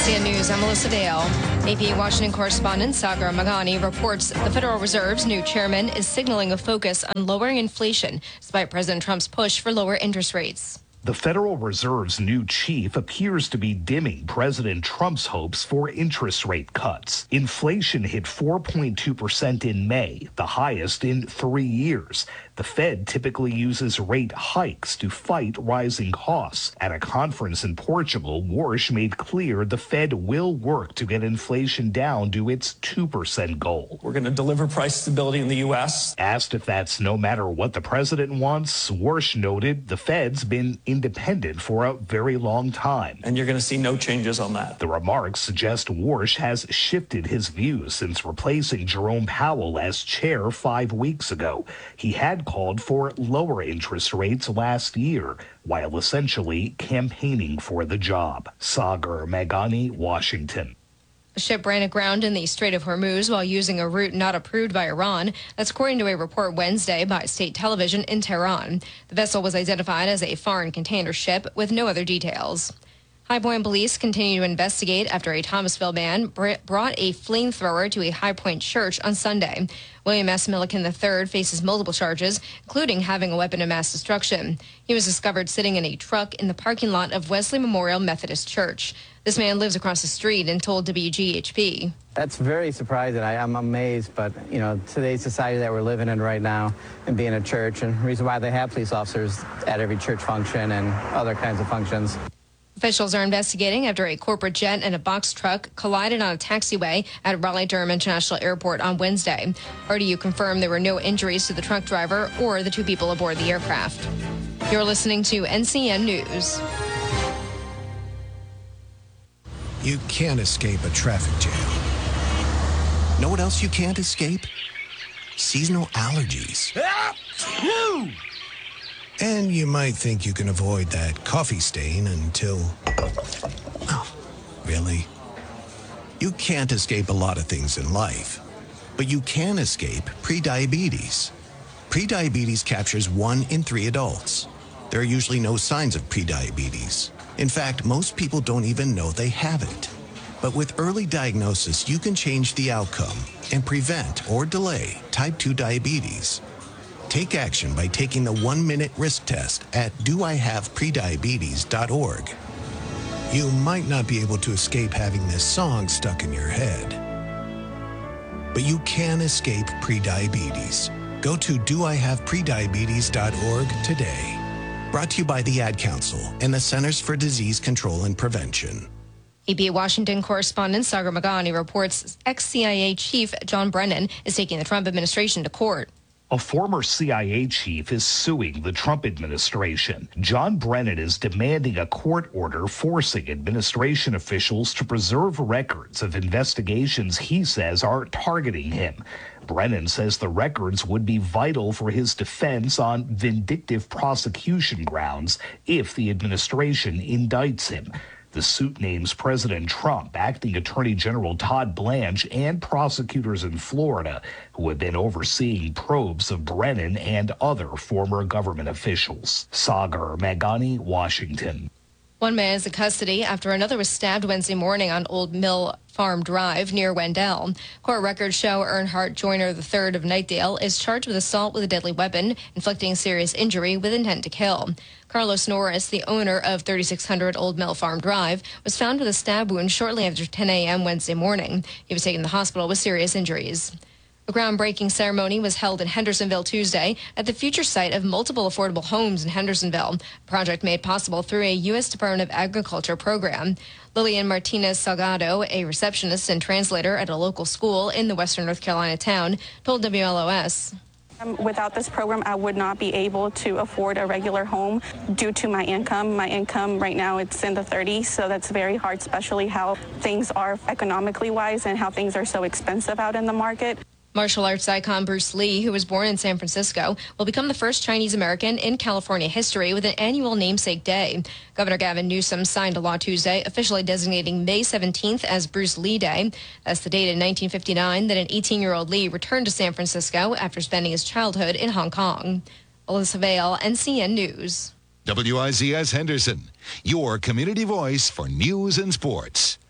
NCN News, I'm Melissa Dale. AP Washington correspondent Sagar Magani reports the Federal Reserve's new chairman is signaling a focus on lowering inflation, despite President Trump's push for lower interest rates. The Federal Reserve's new chief appears to be dimming President Trump's hopes for interest rate cuts. Inflation hit 4.2% in May, the highest in 3 years. The Fed typically uses rate hikes to fight rising costs. At a conference in Portugal, Warsh made clear the Fed will work to get inflation down to its 2% goal. We're going to deliver price stability in the U.S. Asked if that's no matter what the president wants, Warsh noted the Fed's been independent for a very long time. And you're going to see no changes on that. The remarks suggest Warsh has shifted his views since replacing Jerome Powell as chair 5 weeks ago. He had called for lower interest rates last year, while essentially campaigning for the job. Sagar Magani, Washington. A ship ran aground in the Strait of Hormuz while using a route not approved by Iran. That's according to a report Wednesday by state television in Tehran. The vessel was identified as a foreign container ship with no other details. High Point police continue to investigate after a Thomasville man brought a flamethrower to a High Point church on Sunday. William S. Milliken III faces multiple charges, including having a weapon of mass destruction. He was discovered sitting in a truck in the parking lot of Wesley Memorial Methodist Church. This man lives across the street and told WGHP. That's very surprising. I'm amazed, but, today's society that we're living in right now and being a church, and the reason why they have police officers at every church function and other kinds of functions. Officials are investigating after a corporate jet and a box truck collided on a taxiway at Raleigh-Durham International Airport on Wednesday. RDU confirmed there were no injuries to the truck driver or the 2 people aboard the aircraft. You're listening to NCN News. You can't escape a traffic jam. Know what else you can't escape? Seasonal allergies. And you might think you can avoid that coffee stain until... Oh, really? You can't escape a lot of things in life, but you can escape prediabetes. Prediabetes captures 1 in 3 adults. There are usually no signs of prediabetes. In fact, most people don't even know they have it. But with early diagnosis, you can change the outcome and prevent or delay type 2 diabetes. Take action by taking the 1-minute risk test at doihaveprediabetes.org. You might not be able to escape having this song stuck in your head, but you can escape prediabetes. Go to doihaveprediabetes.org today. Brought to you by the Ad Council and the Centers for Disease Control and Prevention. AP Washington correspondent Sagar Magani reports ex-CIA chief John Brennan is taking the Trump administration to court. A former CIA chief is suing the Trump administration. John Brennan is demanding a court order forcing administration officials to preserve records of investigations he says are targeting him. Brennan says the records would be vital for his defense on vindictive prosecution grounds if the administration indicts him. The suit names President Trump, acting Attorney General Todd Blanche, and prosecutors in Florida who have been overseeing probes of Brennan and other former government officials. Sagar Magani, Washington. 1 man is in custody after another was stabbed Wednesday morning on Old Mill Farm Drive near Wendell. Court records show Earnhardt Joyner III of Knightdale is charged with assault with a deadly weapon, inflicting serious injury with intent to kill. Carlos Norris, the owner of 3600 Old Mill Farm Drive, was found with a stab wound shortly after 10 a.m. Wednesday morning. He was taken to the hospital with serious injuries. A groundbreaking ceremony was held in Hendersonville Tuesday at the future site of multiple affordable homes in Hendersonville, a project made possible through a U.S. Department of Agriculture program. Lillian Martinez Salgado, a receptionist and translator at a local school in the western North Carolina town, told WLOS. Without this program, I would not be able to afford a regular home due to my income. My income right now, it's in the 30s, so that's very hard, especially how things are economically wise and how things are so expensive out in the market. Martial arts icon Bruce Lee, who was born in San Francisco, will become the first Chinese American in California history with an annual namesake day. Governor Gavin Newsom signed a law Tuesday officially designating May 17th as Bruce Lee Day. That's the date in 1959 that an 18-year-old Lee returned to San Francisco after spending his childhood in Hong Kong. Alyssa Vale, NCN News. WIZS Henderson, your community voice for news and sports.